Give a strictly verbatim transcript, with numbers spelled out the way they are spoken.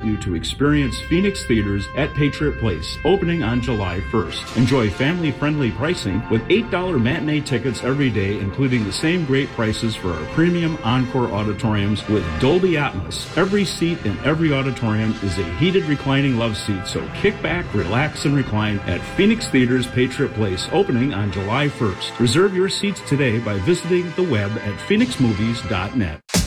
you to experience Phoenix Theaters at Patriot Place, opening on July first. Enjoy family-friendly pricing with eight dollars matinee tickets every day, including the same great prices for our premium Encore auditoriums with Dolby Atmos. Every seat in every auditorium is a heated reclining love seat, so kick back, relax, and recline at Phoenix Theaters Patriot Place, opening on July first. Reserve your seats today by visiting the web at phoenix movies dot net.